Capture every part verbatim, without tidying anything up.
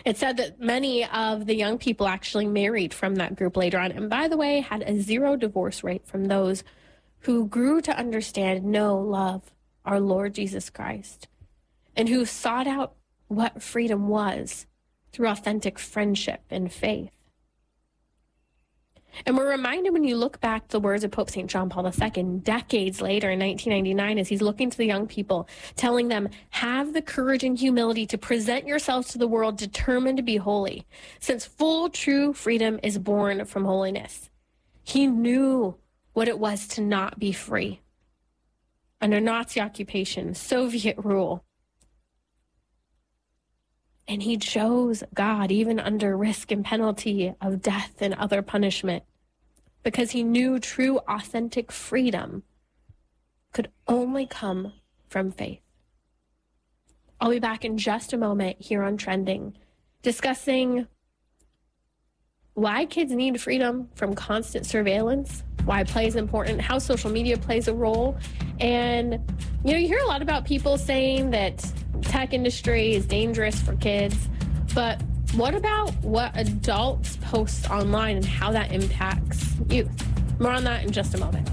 It said that many of the young people actually married from that group later on, and by the way, had a zero divorce rate from those who grew to understand, know, love our Lord Jesus Christ, and who sought out what freedom was through authentic friendship and faith. And we're reminded when you look back the words of Pope Saint John Paul the Second decades later in nineteen ninety-nine, as he's looking to the young people, telling them, have the courage and humility to present yourselves to the world determined to be holy, since full true freedom is born from holiness. He knew what it was to not be free under Nazi occupation, Soviet rule. And he chose God even under risk and penalty of death and other punishment, because he knew true, authentic freedom could only come from faith. I'll be back in just a moment here on Trending, discussing why kids need freedom from constant surveillance, why play is important, how social media plays a role. And, you know, you hear a lot about people saying that tech industry is dangerous for kids, but what about what adults post online and how that impacts youth? More on that in just a moment.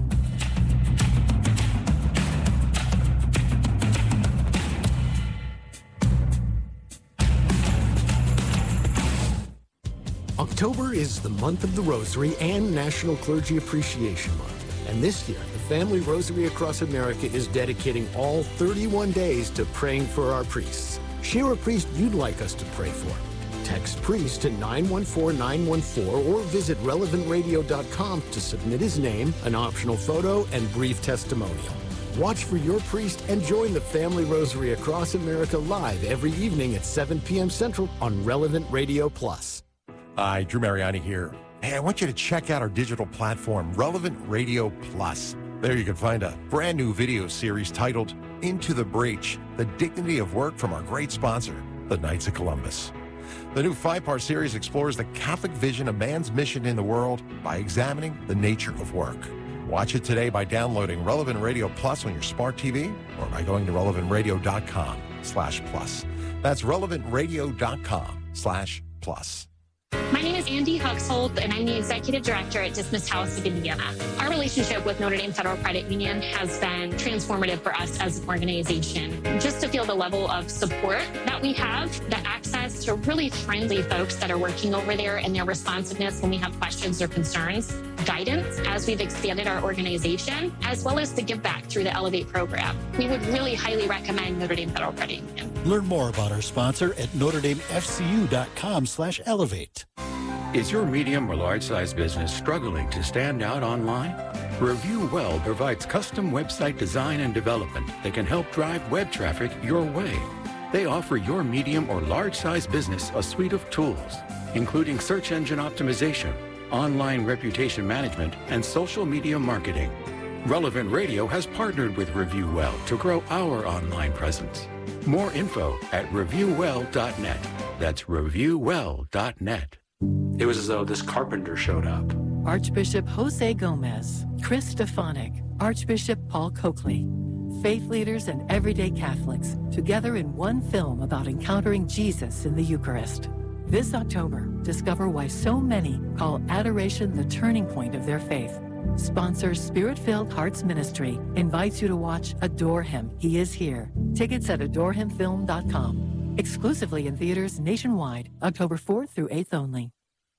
October is the month of the Rosary and National Clergy Appreciation Month. And this year, the Family Rosary Across America is dedicating all thirty-one days to praying for our priests. Share a priest you'd like us to pray for. Text priest to nine one four nine one four or visit relevant radio dot com to submit his name, an optional photo, and brief testimonial. Watch for your priest and join the Family Rosary Across America live every evening at seven p.m. Central on Relevant Radio Plus. Hi, Drew Mariani here. Hey, I want you to check out our digital platform, Relevant Radio Plus. There you can find a brand new video series titled Into the Breach, The Dignity of Work from our great sponsor, the Knights of Columbus. The new five-part series explores the Catholic vision of man's mission in the world by examining the nature of work. Watch it today by downloading Relevant Radio Plus on your smart T V or by going to relevant radio dot com slash plus. That's relevant radio dot com slash plus. My name is Andy Huxhold, and I'm the Executive Director at Dismissed House of Indiana. Our relationship with Notre Dame Federal Credit Union has been transformative for us as an organization. Just to feel the level of support that we have, the access to really friendly folks that are working over there and their responsiveness when we have questions or concerns, guidance as we've expanded our organization, as well as the give back through the Elevate program. We would really highly recommend Notre Dame Federal Credit Union. Learn more about our sponsor at notre dame f c u dot com slash elevate. Is your medium or large size business struggling to stand out online? Review Well provides custom website design and development that can help drive web traffic your way. They offer your medium or large size business a suite of tools, including search engine optimization, online reputation management, and social media marketing. Relevant Radio has partnered with Review Well to grow our online presence. More info at review well dot net. That's review well dot net. It was as though this carpenter showed up. Archbishop Jose Gomez, Chris Stefanik, Archbishop Paul Coakley, faith leaders and everyday Catholics, together in one film about encountering Jesus in the Eucharist. This October, discover why so many call adoration the turning point of their faith. Sponsor Spirit-Filled Hearts Ministry invites you to watch Adore Him, He Is Here. Tickets at adore him film dot com. Exclusively in theaters nationwide, October fourth through eighth only.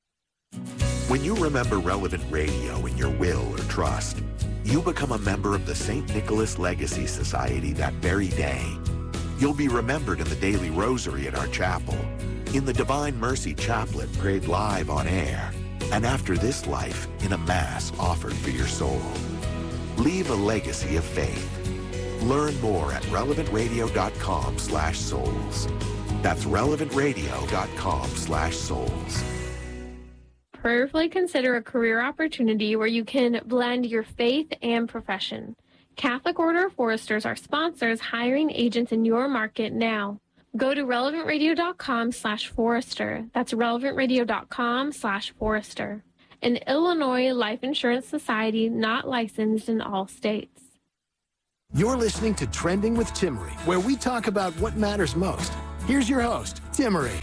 When you remember Relevant Radio in your will or trust, you become a member of the Saint Nicholas Legacy Society that very day. You'll be remembered in the daily rosary at our chapel, in the Divine Mercy Chaplet prayed live on air, and after this life in a Mass offered for your soul. Leave a legacy of faith. Learn more at relevant radio dot com slash souls. That's relevant radio dot com slash souls. Prayerfully consider a career opportunity where you can blend your faith and profession. Catholic Order of Foresters are sponsors hiring agents in your market now. Go to relevant radio dot com slash forester. That's relevant radio dot com slash forester. An Illinois Life Insurance Society not licensed in all states. You're listening to Trending with Timmery, where we talk about what matters most. Here's your host, Timmery.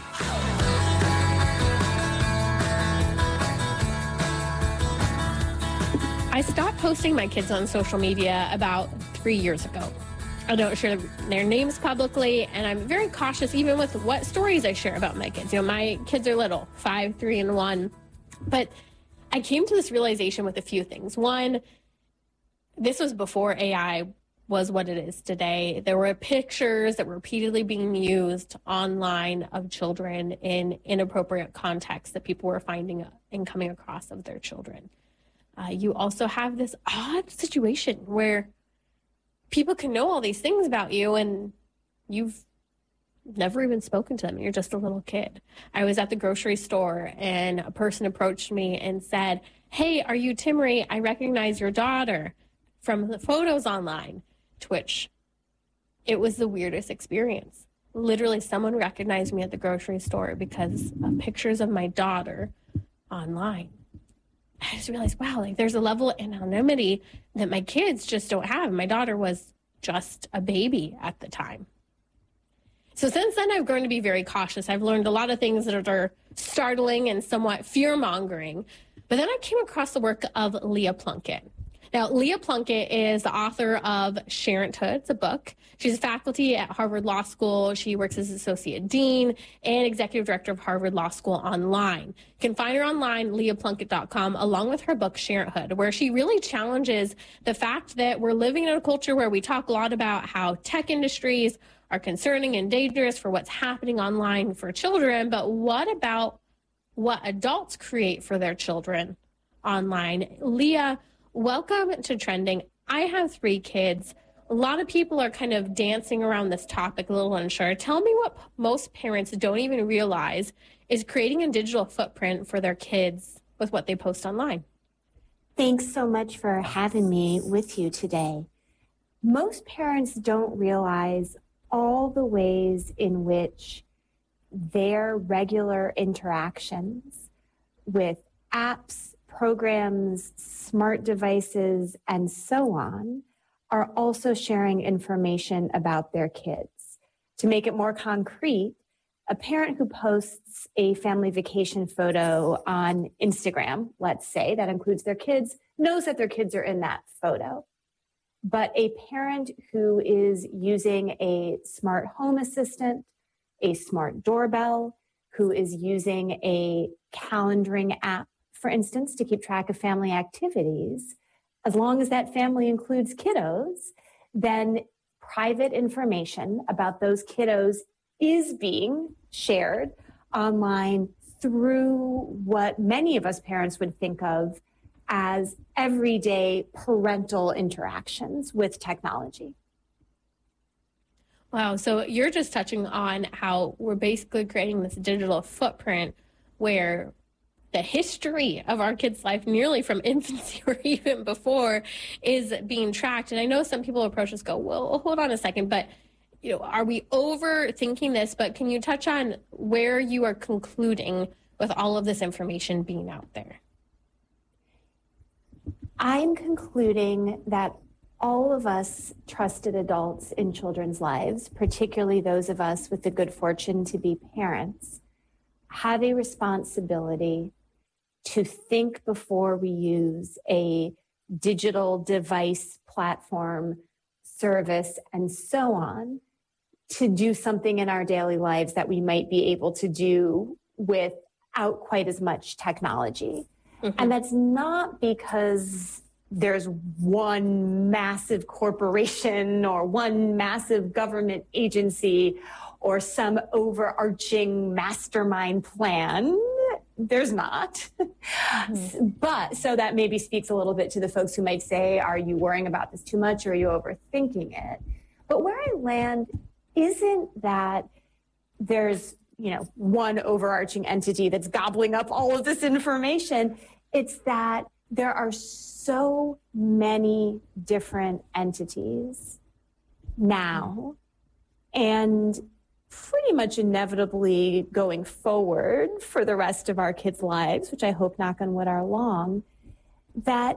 I stopped posting my kids on social media about three years ago. I don't share their names publicly, and I'm very cautious even with what stories I share about my kids. You know, my kids are little, five, three, and one. But I came to this realization with a few things. One, this was before A I was what it is today. There were pictures that were repeatedly being used online of children in inappropriate contexts that people were finding and coming across of their children. Uh, you also have this odd situation where people can know all these things about you and you've never even spoken to them. You're just a little kid. I was at the grocery store and a person approached me and said, "Hey, are you Timmery? I recognize your daughter from the photos online." To which it was the weirdest experience. Literally, someone recognized me at the grocery store because of pictures of my daughter online. I just realized, wow, like there's a level of anonymity that my kids just don't have. My daughter was just a baby at the time. So since then, I've grown to be very cautious. I've learned a lot of things that are startling and somewhat fear-mongering. But then I came across the work of Leah Plunkett. Now, Leah Plunkett is the author of Sharenthood. It's a book. She's a faculty at Harvard Law School. She works as associate dean and executive director of Harvard Law School Online. You can find her online, leah plunkett dot com, along with her book, Sharenthood, where she really challenges the fact that we're living in a culture where we talk a lot about how tech industries are concerning and dangerous for what's happening online for children. But what about what adults create for their children online? Leah, welcome to Trending. I have three kids. A lot of people are kind of dancing around this topic a little unsure. Tell me what most parents don't even realize is creating a digital footprint for their kids with what they post online. Thanks so much for having me with you today. Most parents don't realize all the ways in which their regular interactions with apps, programs, smart devices, and so on are also sharing information about their kids. To make it more concrete, a parent who posts a family vacation photo on Instagram, let's say, that includes their kids, knows that their kids are in that photo. But a parent who is using a smart home assistant, a smart doorbell, who is using a calendaring app, for instance, to keep track of family activities, as long as that family includes kiddos, then private information about those kiddos is being shared online through what many of us parents would think of as everyday parental interactions with technology. Wow, so you're just touching on how we're basically creating this digital footprint where the history of our kids' life, nearly from infancy or even before, is being tracked. And I know some people approach us go, well, hold on a second, but you know, are we overthinking this? But can you touch on where you are concluding with all of this information being out there? I'm concluding that all of us trusted adults in children's lives, particularly those of us with the good fortune to be parents, have a responsibility to think before we use a digital device, platform, service, and so on to do something in our daily lives that we might be able to do without quite as much technology. Mm-hmm. And that's not because there's one massive corporation or one massive government agency or some overarching mastermind plan. There's not. Mm-hmm. But so that maybe speaks a little bit to the folks who might say, are you worrying about this too much or are you overthinking it? But where I land isn't that there's, you know, one overarching entity that's gobbling up all of this information. It's that there are so many different entities now, and pretty much inevitably going forward for the rest of our kids' lives, which I hope, knock on wood, are long, that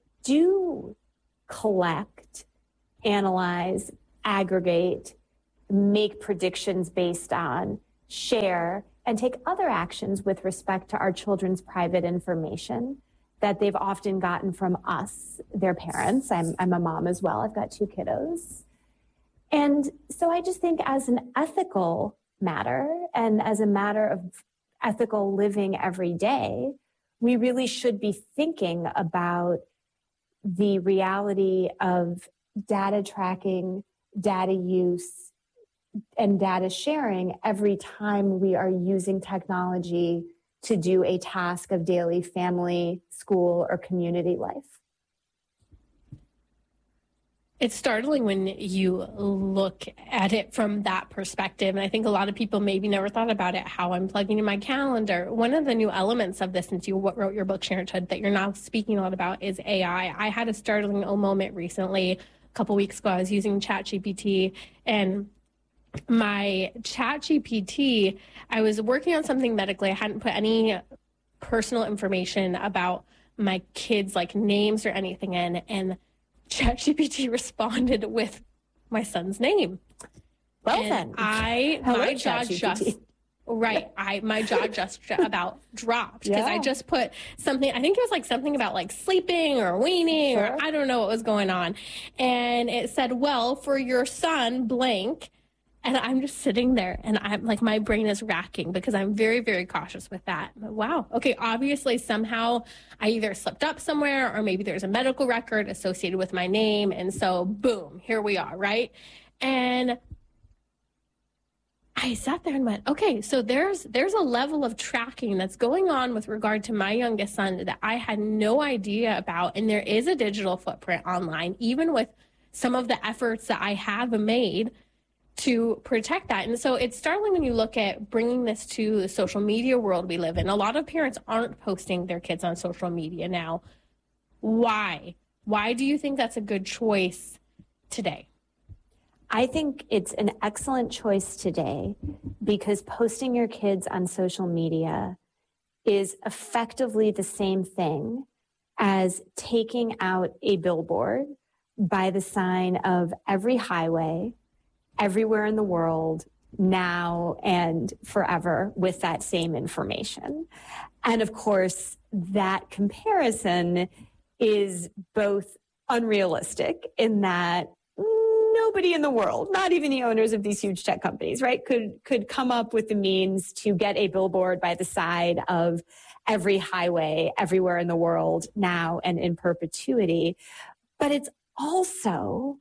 do collect, analyze, aggregate make predictions based on, share, and take other actions with respect to our children's private information that they've often gotten from us, their parents. I'm, I'm a mom as well. I've got two kiddos. And so I just think as an ethical matter and as a matter of ethical living every day, we really should be thinking about the reality of data tracking, data use, and data sharing every time we are using technology to do a task of daily family, school, or community life. It's startling when you look at it from that perspective. And I think a lot of people maybe never thought about it, how I'm plugging in my calendar. One of the new elements of this, since you wrote your book, Sharon, that you're now speaking a lot about is A I. I had a startling moment recently, a couple weeks ago. I was using ChatGPT, and my ChatGPT, I was working on something medically. I hadn't put any personal information about my kids, like names or anything in, and ChatGPT responded with my son's name. Well and then, I Hello, my jaw ChatGPT. just right. I my jaw just about dropped because Yeah. I just put something. I think it was like something about like sleeping or weaning Sure. or I don't know what was going on, and it said, "Well, for your son, blank." And I'm just sitting there and I'm like, my brain is racking because I'm very, very cautious with that. But wow. Okay. Obviously, somehow I either slipped up somewhere or maybe there's a medical record associated with my name. And so, boom, here we are. Right. And I sat there and went, okay, so there's there's a level of tracking that's going on with regard to my youngest son that I had no idea about. And there is a digital footprint online, even with some of the efforts that I have made to protect that. And so it's startling when you look at bringing this to the social media world we live in. A lot of parents aren't posting their kids on social media now. Why? Why do you think that's a good choice today? I think it's an excellent choice today because posting your kids on social media is effectively the same thing as taking out a billboard by the sign of every highway, everywhere in the world, now and forever, with that same information. And of course, that comparison is both unrealistic in that nobody in the world, not even the owners of these huge tech companies, right, could could come up with the means to get a billboard by the side of every highway everywhere in the world now and in perpetuity. But it's also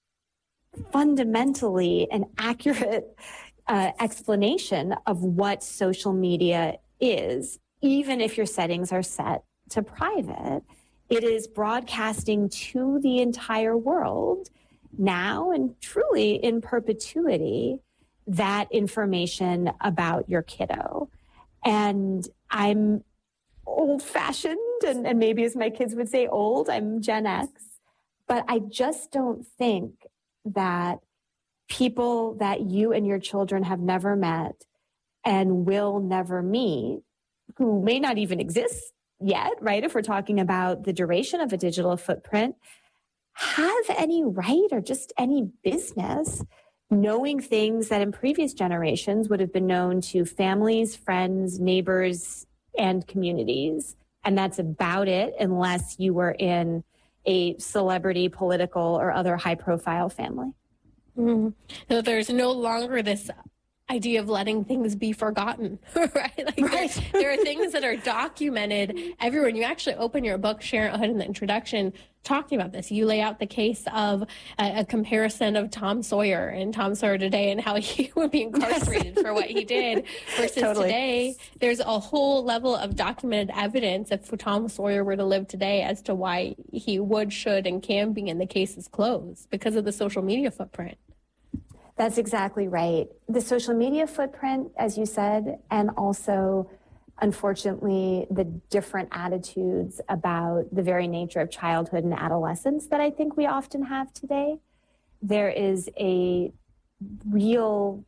fundamentally an accurate uh, explanation of what social media is, even if your settings are set to private. It is broadcasting to the entire world now and truly in perpetuity that information about your kiddo. And I'm old-fashioned, and, and maybe as my kids would say old, I'm Gen X, but I just don't think that people that you and your children have never met and will never meet, who may not even exist yet, right, if we're talking about the duration of a digital footprint, have any right or just any business knowing things that in previous generations would have been known to families, friends, neighbors, and communities. And that's about it, unless you were in a celebrity, political, or other high-profile family. Mm-hmm. So there's no longer this idea of letting things be forgotten, right? Like right. There, there are things that are documented everywhere. And you actually open your book, Sharon Hood, in the introduction, talking about this. You lay out the case of a, a comparison of Tom Sawyer and Tom Sawyer today and how he would be incarcerated yes. for what he did versus totally. Today. There's a whole level of documented evidence if Tom Sawyer were to live today as to why he would, should, and can be, and the case is closed because of the social media footprint. That's exactly right. The social media footprint, as you said, and also, unfortunately, the different attitudes about the very nature of childhood and adolescence that I think we often have today. There is a real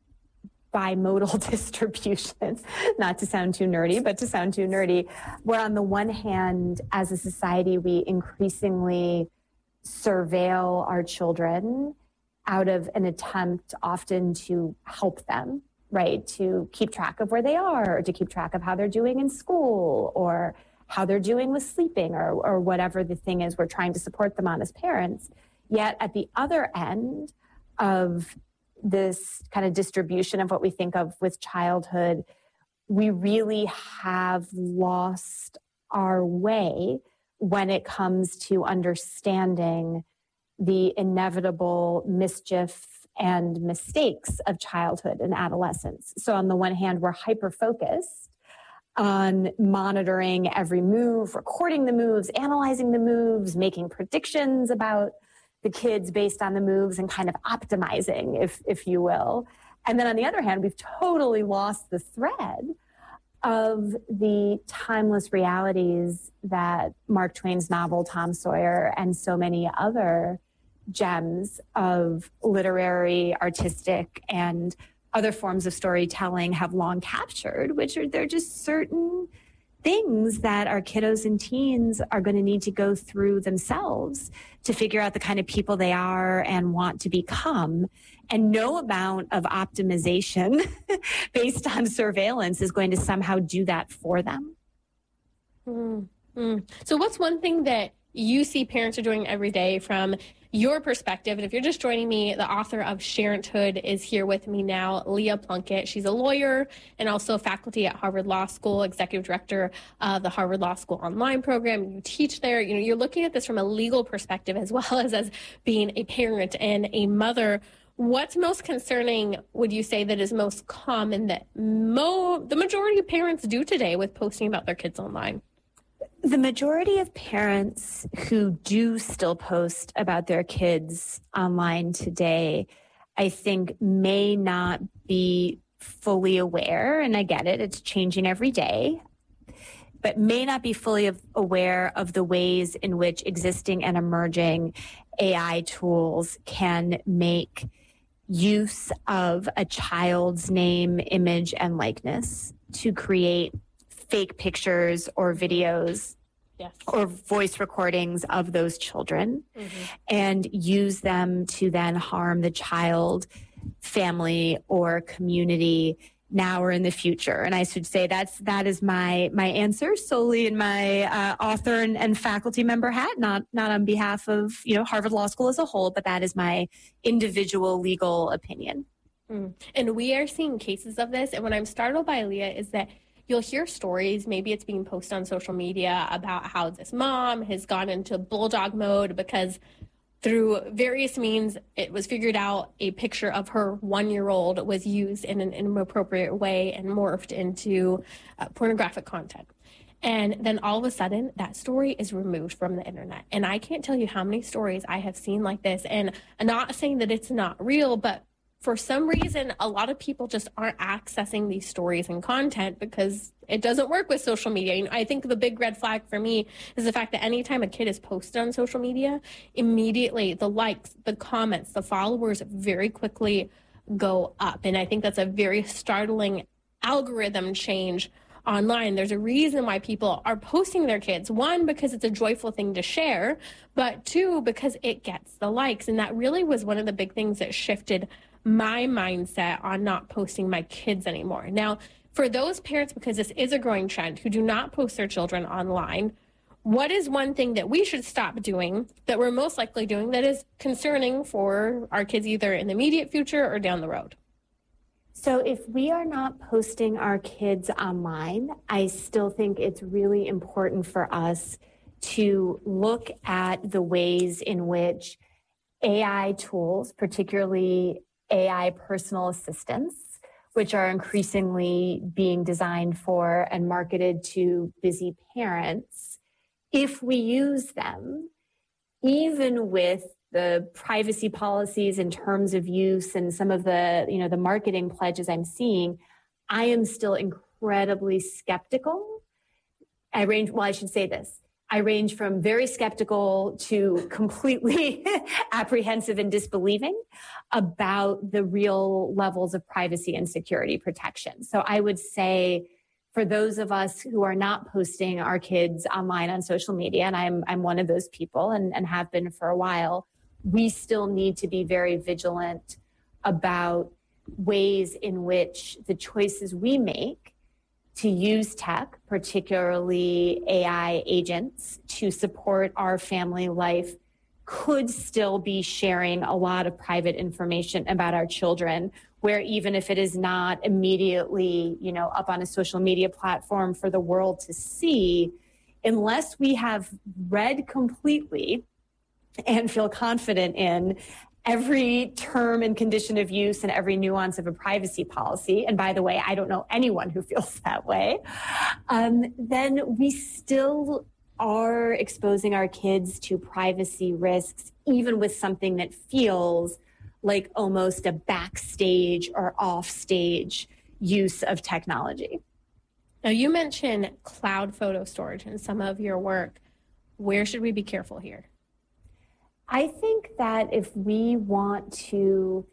bimodal distribution, not to sound too nerdy, but to sound too nerdy, where on the one hand, as a society, we increasingly surveil our children out of an attempt often to help them, right? To keep track of where they are, or to keep track of how they're doing in school, or how they're doing with sleeping, or, or whatever the thing is we're trying to support them on as parents. Yet at the other end of this kind of distribution of what we think of with childhood, we really have lost our way when it comes to understanding the inevitable mischief and mistakes of childhood and adolescence. So on the one hand, we're hyper-focused on monitoring every move, recording the moves, analyzing the moves, making predictions about the kids based on the moves, and kind of optimizing, if, if you will. And then on the other hand, we've totally lost the thread of the timeless realities that Mark Twain's novel, Tom Sawyer, and so many other gems of literary, artistic, and other forms of storytelling have long captured, which are, they're just certain things that our kiddos and teens are going to need to go through themselves to figure out the kind of people they are and want to become. And no amount of optimization based on surveillance is going to somehow do that for them. Mm-hmm. So what's one thing that you see parents are doing every day from your perspective? And if you're just joining me, the author of Sharenthood is here with me now, Leah Plunkett. She's a lawyer and also faculty at Harvard Law School, executive director of the Harvard Law School online program. You teach there. You know, you're looking at this from a legal perspective as well as as being a parent and a mother. What's most concerning, would you say, that is most common that mo- the majority of parents do today with posting about their kids online? The majority of parents who do still post about their kids online today, I think, may not be fully aware, and I get it, it's changing every day, but may not be fully aware of the ways in which existing and emerging A I tools can make use of a child's name, image, and likeness to create fake pictures or videos yes. or voice recordings of those children, mm-hmm. and use them to then harm the child, family, or community now or in the future. And I should say that's that is my my answer solely in my uh, author and, and faculty member hat, not not on behalf of you know Harvard Law School as a whole, but that is my individual legal opinion. Mm. And we are seeing cases of this. And what I'm startled by, Leah, is that you'll hear stories, maybe it's being posted on social media, about how this mom has gone into bulldog mode because through various means it was figured out a picture of her one-year-old was used in an inappropriate way and morphed into uh, pornographic content. And then all of a sudden, that story is removed from the internet. And I can't tell you how many stories I have seen like this. And I'm not saying that it's not real, but for some reason, a lot of people just aren't accessing these stories and content because it doesn't work with social media. And I think the big red flag for me is the fact that anytime a kid is posted on social media, immediately the likes, the comments, the followers very quickly go up. And I think that's a very startling algorithm change online. There's a reason why people are posting their kids. One, because it's a joyful thing to share, but two, because it gets the likes. And that really was one of the big things that shifted my mindset on not posting my kids anymore. Now, for those parents, because this is a growing trend, who do not post their children online, what is one thing that we should stop doing that we're most likely doing that is concerning for our kids either in the immediate future or down the road? So if we are not posting our kids online, I still think it's really important for us to look at the ways in which A I tools, particularly A I personal assistants, which are increasingly being designed for and marketed to busy parents, if we use them, even with the privacy policies and terms of use and some of the, you know, the marketing pledges I'm seeing, I am still incredibly skeptical. I range, well, I should say this. I range from very skeptical to completely apprehensive and disbelieving about the real levels of privacy and security protection. So I would say for those of us who are not posting our kids online on social media, and I'm I'm one of those people and, and have been for a while, we still need to be very vigilant about ways in which the choices we make to use tech, particularly A I agents, to support our family life could still be sharing a lot of private information about our children, where even if it is not immediately, you know, up on a social media platform for the world to see, unless we have read completely and feel confident in every term and condition of use and every nuance of a privacy policy, and by the way, I don't know anyone who feels that way, um, then we still are exposing our kids to privacy risks, even with something that feels like almost a backstage or offstage use of technology. Now, you mentioned cloud photo storage in some of your work. Where should we be careful here? I think that if we want to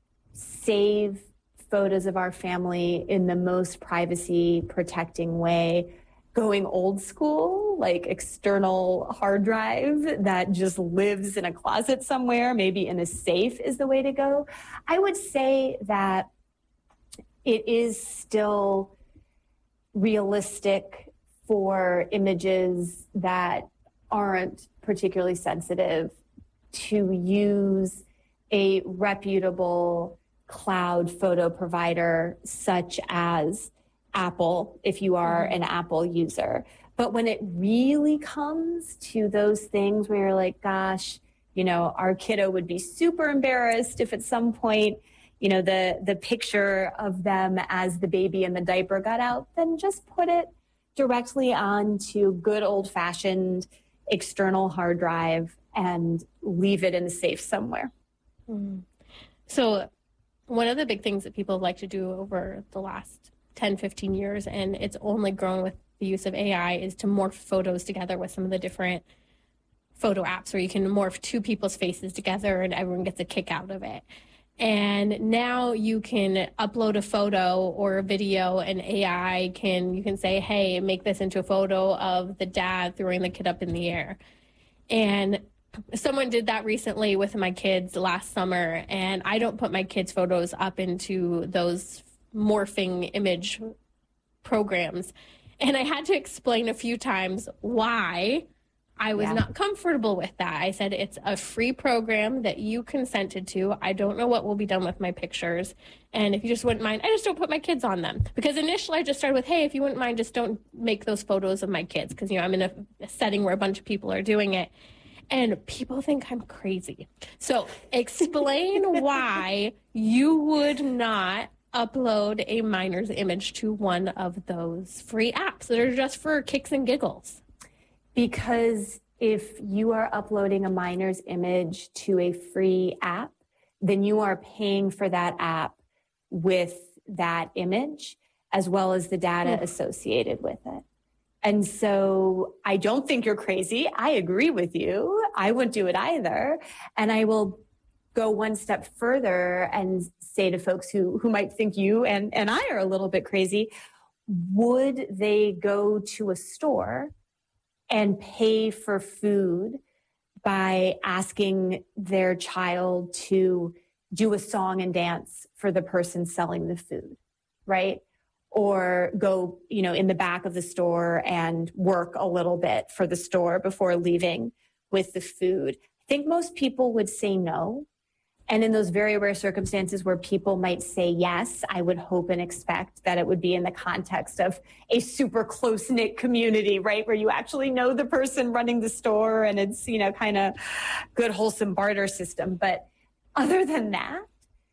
save photos of our family in the most privacy protecting way, going old school, like external hard drive that just lives in a closet somewhere, maybe in a safe, is the way to go. I would say that it is still realistic for images that aren't particularly sensitive to use a reputable cloud photo provider such as Apple, if you are an Apple user. But when it really comes to those things where you're like, gosh, you know, our kiddo would be super embarrassed if at some point, you know, the, the picture of them as the baby in the diaper got out, then just put it directly onto good old-fashioned external hard drive and leave it in a safe somewhere. Mm. So one of the big things that people like to do over the last ten, fifteen years, and it's only grown with the use of A I, is to morph photos together with some of the different photo apps where you can morph two people's faces together and everyone gets a kick out of it. And now you can upload a photo or a video and A I can, you can say, hey, make this into a photo of the dad throwing the kid up in the air. And someone did that recently with my kids last summer, and I don't put my kids' photos up into those morphing image programs. And I had to explain a few times why I was yeah. not comfortable with that. I said, it's a free program that you consented to. I don't know what will be done with my pictures. And if you just wouldn't mind, I just don't put my kids on them. Because initially I just started with, hey, if you wouldn't mind, just don't make those photos of my kids. Because, you know, I'm in a, a setting where a bunch of people are doing it. And people think I'm crazy. So explain why you would not upload a minor's image to one of those free apps that are just for kicks and giggles. Because if you are uploading a minor's image to a free app, then you are paying for that app with that image, as well as the data mm. associated with it. And so I don't think you're crazy. I agree with you. I wouldn't do it either. And I will go one step further and say to folks who, who might think you and, and I are a little bit crazy, would they go to a store and pay for food by asking their child to do a song and dance for the person selling the food, right? Or go, you know, in the back of the store and work a little bit for the store before leaving with the food? I think most people would say no. And in those very rare circumstances where people might say yes, I would hope and expect that it would be in the context of a super close-knit community, right? Where you actually know the person running the store and it's, you know, kind of good, wholesome barter system. But other than that,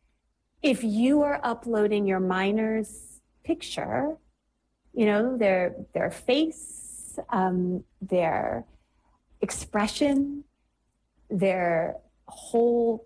if you are uploading your minor's picture, you know, their, their face, um, their expression, their whole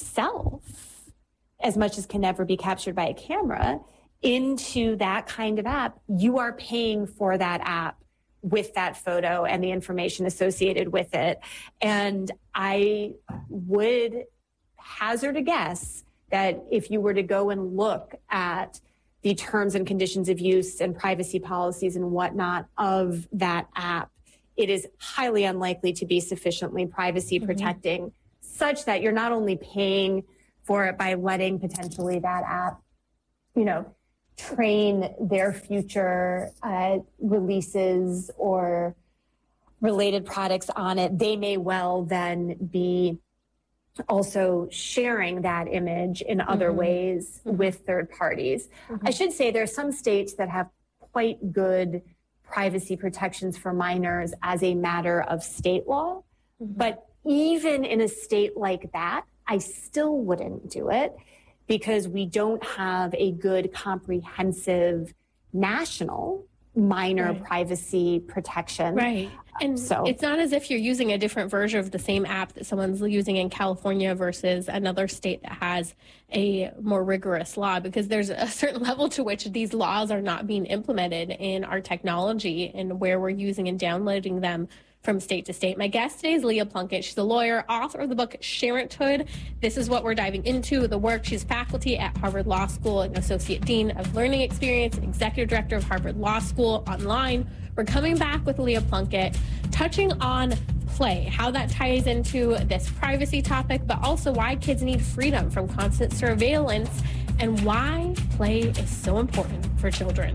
self, as much as can never be captured by a camera, into that kind of app, you are paying for that app with that photo and the information associated with it. And I would hazard a guess that if you were to go and look at the terms and conditions of use and privacy policies and whatnot of that app, it is highly unlikely to be sufficiently privacy protecting, mm-hmm. such that you're not only paying for it by letting potentially that app, you know, train their future uh, releases or related products on it, they may well then be also sharing that image in other mm-hmm. ways mm-hmm. with third parties. Mm-hmm. I should say there are some states that have quite good privacy protections for minors as a matter of state law. Mm-hmm. But even in a state like that, I still wouldn't do it because we don't have a good comprehensive national minor right. privacy protection. Right. And so it's not as if you're using a different version of the same app that someone's using in California versus another state that has a more rigorous law, because there's a certain level to which these laws are not being implemented in our technology and where we're using and downloading them from state to state. My guest today is Leah Plunkett. She's a lawyer, author of the book Sharenthood. This is what we're diving into, the work. She's faculty at Harvard Law School and Associate Dean of Learning Experience and Executive Director of Harvard Law School Online. We're coming back with Leah Plunkett, touching on play, how that ties into this privacy topic, but also why kids need freedom from constant surveillance and why play is so important for children.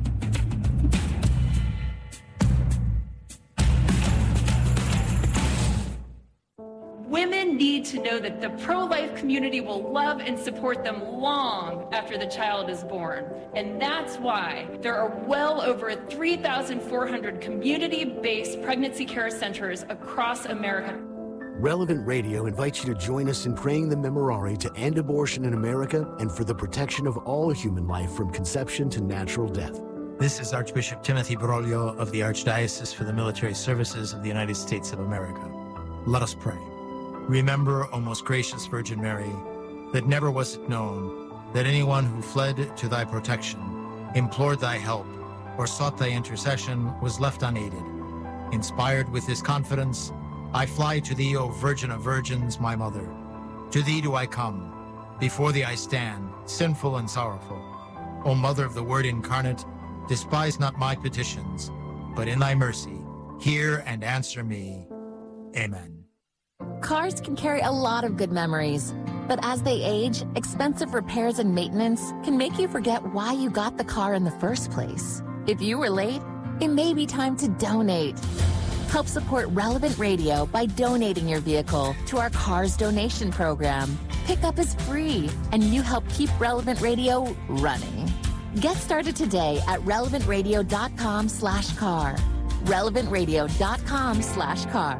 Women need to know that the pro-life community will love and support them long after the child is born. And that's why there are well over three thousand four hundred community-based pregnancy care centers across America. Relevant Radio invites you to join us in praying the Memorare to end abortion in America and for the protection of all human life from conception to natural death. This is Archbishop Timothy Broglio of the Archdiocese for the Military Services of the United States of America. Let us pray. Remember, O most gracious Virgin Mary, that never was it known that anyone who fled to thy protection, implored thy help, or sought thy intercession was left unaided. Inspired with this confidence, I fly to thee, O Virgin of Virgins, my mother. To thee do I come. Before thee I stand, sinful and sorrowful. O Mother of the Word incarnate, despise not my petitions, but in thy mercy, hear and answer me. Amen. Cars can carry a lot of good memories, but as they age, expensive repairs and maintenance can make you forget why you got the car in the first place. If you were late, it may be time to donate. Help support Relevant Radio by donating your vehicle to our Cars Donation Program. Pickup is free, and you help keep Relevant Radio running. Get started today at relevant radio dot com slash car. relevant radio dot com slash car.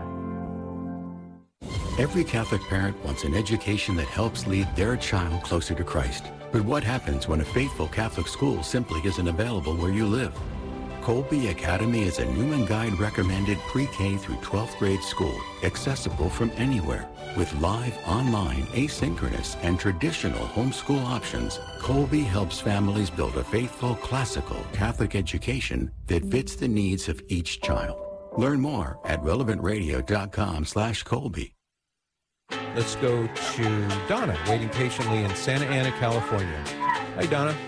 Every Catholic parent wants an education that helps lead their child closer to Christ. But what happens when a faithful Catholic school simply isn't available where you live? Colby Academy is a Newman Guide recommended pre-K through twelfth grade school, accessible from anywhere. With live, online, asynchronous, and traditional homeschool options, Colby helps families build a faithful, classical Catholic education that fits the needs of each child. Learn more at relevant radio dot com slash Colby. Let's go to Donna, waiting patiently in Santa Ana, California. Hi, Donna.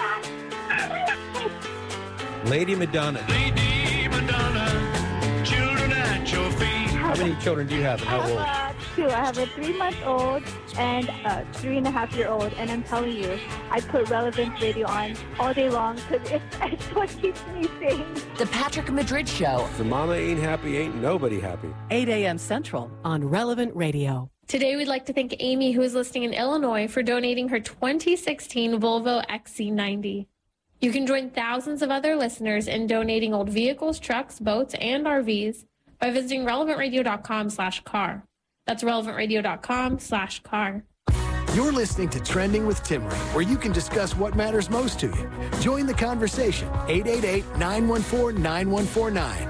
Lady Madonna. Lady Madonna, children at your feet. How many children do you have and how old? Uh, two. I have a three-month-old and a three-and-a-half-year-old, and I'm telling you, I put Relevant Radio on all day long because it's, it's what keeps me sane. The Patrick Madrid Show. If the mama ain't happy, ain't nobody happy. eight a.m. Central on Relevant Radio. Today, we'd like to thank Amy, who is listening in Illinois, for donating her twenty sixteen Volvo X C ninety. You can join thousands of other listeners in donating old vehicles, trucks, boats, and R Vs by visiting relevant radio dot com slash car. That's relevant radio dot com slash car. You're listening to Trending with Timmerie, where you can discuss what matters most to you. Join the conversation. eight eight eight, nine one four, nine one four nine.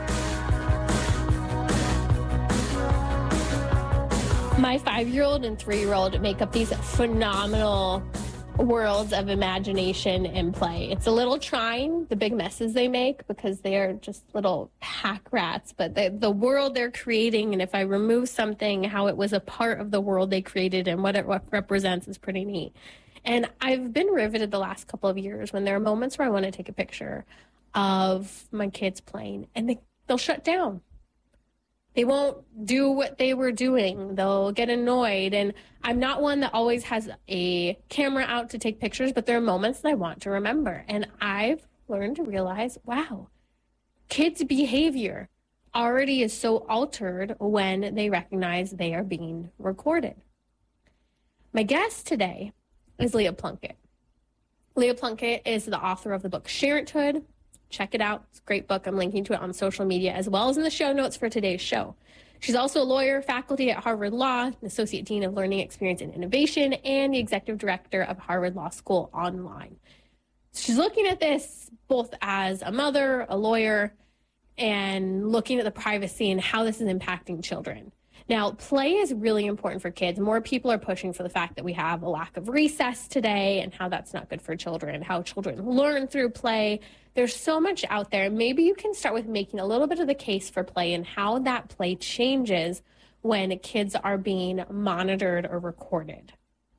My five-year-old and three-year-old make up these phenomenal worlds of imagination and play. It's a little trying, the big messes they make, because they are just little pack rats. But the, the world they're creating, and if I remove something, how it was a part of the world they created and what it represents is pretty neat. And I've been riveted the last couple of years when there are moments where I want to take a picture of my kids playing, and they, they'll shut down. They won't do what they were doing. They'll get annoyed. And I'm not one that always has a camera out to take pictures, but there are moments that I want to remember. And I've learned to realize, wow, kids' behavior already is so altered when they recognize they are being recorded. My guest today is Leah Plunkett. Leah Plunkett is the author of the book Sharenthood. Check it out. It's a great book. I'm linking to it on social media as well as in the show notes for today's show. She's also a lawyer, faculty at Harvard Law, an associate dean of learning experience and innovation, and the executive director of Harvard Law School Online. She's looking at this both as a mother, a lawyer, and looking at the privacy and how this is impacting children. Now, play is really important for kids. More people are pushing for the fact that we have a lack of recess today and how that's not good for children, how children learn through play. There's so much out there. Maybe you can start with making a little bit of the case for play and how that play changes when kids are being monitored or recorded.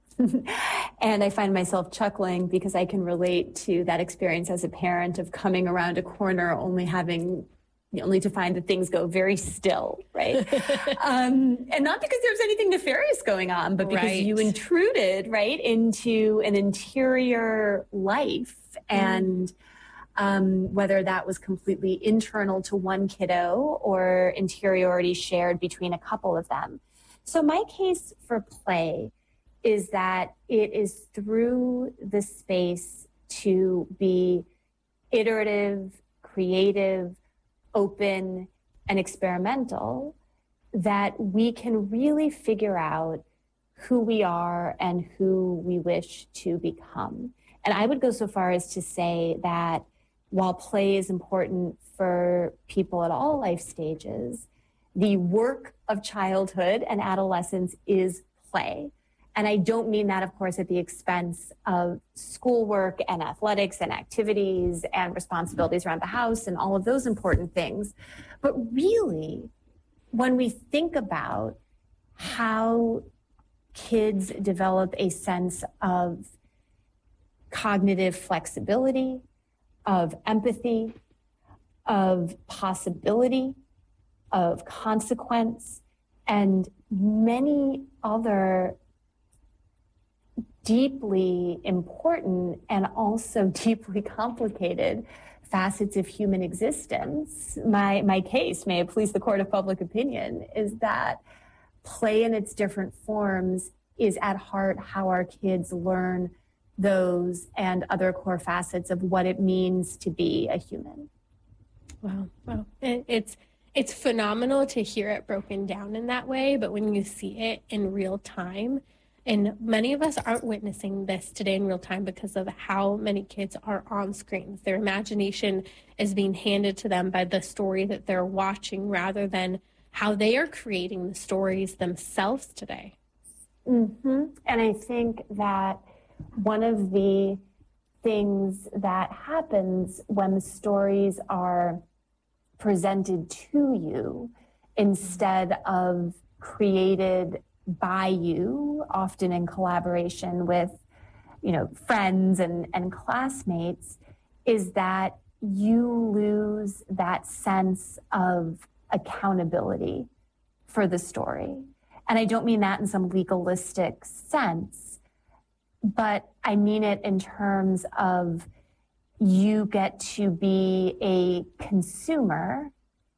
And I find myself chuckling because I can relate to that experience as a parent of coming around a corner only having only to find that things go very still, right? um, and not because there was anything nefarious going on, but because right. you intruded, right, into an interior life. Mm. And um, whether that was completely internal to one kiddo or interiority shared between a couple of them. So my case for play is that it is through the space to be iterative, creative, open, and experimental that we can really figure out who we are and who we wish to become. And I would go so far as to say that while play is important for people at all life stages, the work of childhood and adolescence is play. And I don't mean that, of course, at the expense of schoolwork and athletics and activities and responsibilities around the house and all of those important things. But really, when we think about how kids develop a sense of cognitive flexibility, of empathy, of possibility, of consequence, and many other deeply important and also deeply complicated facets of human existence. My my case, may it please the court of public opinion, is that play in its different forms is at heart how our kids learn those and other core facets of what it means to be a human. Wow, wow. And it's it's phenomenal to hear it broken down in that way, but when you see it in real time, and many of us aren't witnessing this today in real time because of how many kids are on screens. Their imagination is being handed to them by the story that they're watching rather than how they are creating the stories themselves today. Mm-hmm. And I think that one of the things that happens when the stories are presented to you instead of created by you, often in collaboration with, you know, friends and, and classmates, is that you lose that sense of accountability for the story. And I don't mean that in some legalistic sense, but I mean it in terms of you get to be a consumer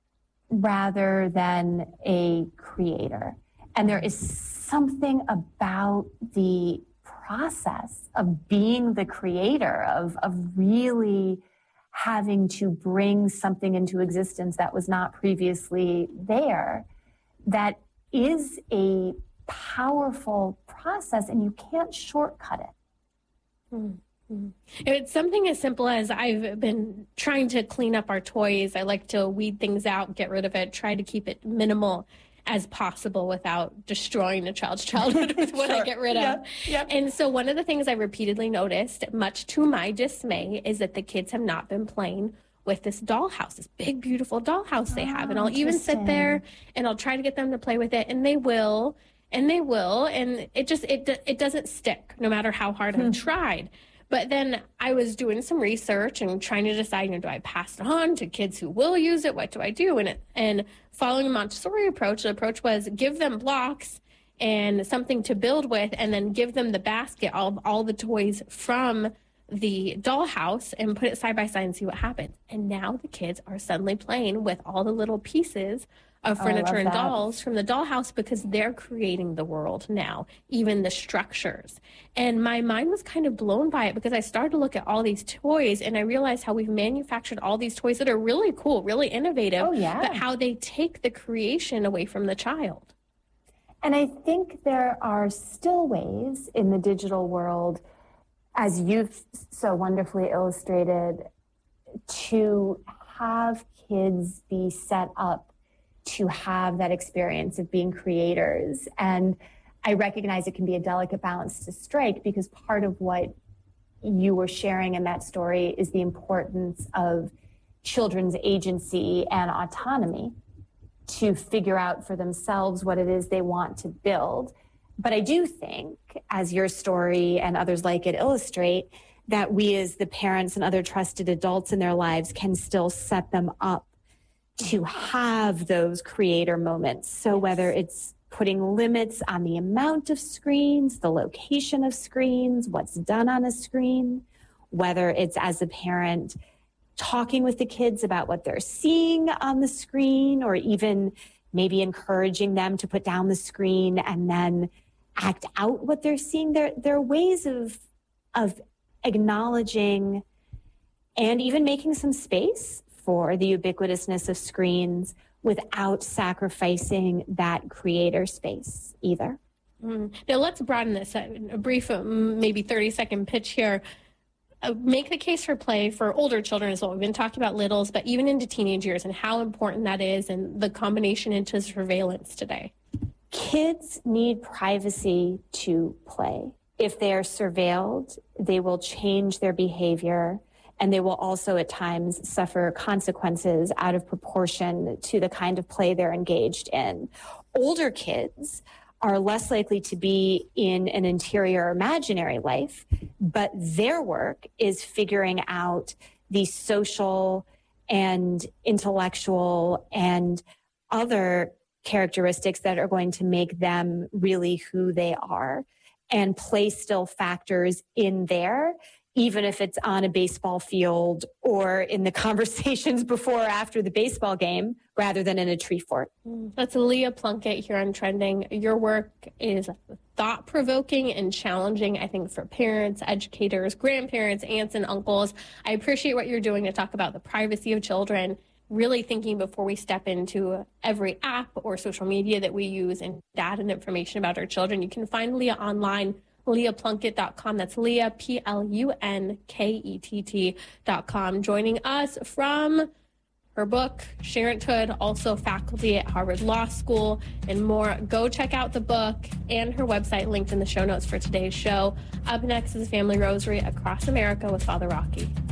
rather than a creator. And there is something about the process of being the creator, of, of really having to bring something into existence that was not previously there, that is a powerful process, and you can't shortcut it. Mm-hmm. It's something as simple as I've been trying to clean up our toys. I like to weed things out, get rid of it, try to keep it minimal as possible without destroying a child's childhood with what sure. I get rid of. Yep. Yep. And so one of the things I repeatedly noticed, much to my dismay, is that the kids have not been playing with this dollhouse, this big, beautiful dollhouse they have. And I'll even sit there and I'll try to get them to play with it, and they will, and they will, and it just, it it doesn't stick no matter how hard hmm. I've tried. But then I was doing some research and trying to decide, you know, do I pass it on to kids who will use it? What do I do? And, it, and following a Montessori approach, the approach was give them blocks and something to build with, and then give them the basket, all, all the toys from the dollhouse, and put it side by side and see what happens. And now the kids are suddenly playing with all the little pieces of furniture oh, and that. dolls from the dollhouse, because they're creating the world now, even the structures. And my mind was kind of blown by it, because I started to look at all these toys and I realized how we've manufactured all these toys that are really cool, really innovative, oh, yeah. but how they take the creation away from the child. And I think there are still ways in the digital world, as you've so wonderfully illustrated, to have kids be set up to have that experience of being creators. And I recognize it can be a delicate balance to strike, because part of what you were sharing in that story is the importance of children's agency and autonomy to figure out for themselves what it is they want to build. But I do think, as your story and others like it illustrate, that we as the parents and other trusted adults in their lives can still set them up to have those creator moments. So whether it's putting limits on the amount of screens, the location of screens, what's done on a screen, whether it's as a parent talking with the kids about what they're seeing on the screen, or even maybe encouraging them to put down the screen and then act out what they're seeing. There, there are ways of, of acknowledging and even making some space for the ubiquitousness of screens without sacrificing that creator space either. Mm. Now let's broaden this. A brief, uh, maybe thirty second pitch here. Uh, make the case for play for older children as well. We've been talking about littles, but even into teenage years, and how important that is, and the combination into surveillance today. Kids need privacy to play. If they are surveilled, they will change their behavior, and they will also at times suffer consequences out of proportion to the kind of play they're engaged in. Older kids are less likely to be in an interior imaginary life, but their work is figuring out the social and intellectual and other characteristics that are going to make them really who they are. And play still factors in there, even if it's on a baseball field or in the conversations before or after the baseball game, rather than in a tree fort. That's Leah Plunkett here on Trending. Your work is thought-provoking and challenging, I think, for parents, educators, grandparents, aunts, and uncles. I appreciate what you're doing to talk about the privacy of children, really thinking before we step into every app or social media that we use and data and information about our children. You can find Leah online, leah plunkett dot com. That's Leah, P L U N K E T T dot com. Joining us from her book, Sharenthood, also faculty at Harvard Law School, and more. Go check out the book and her website linked in the show notes for today's show. Up next is Family Rosary Across America with Father Rocky.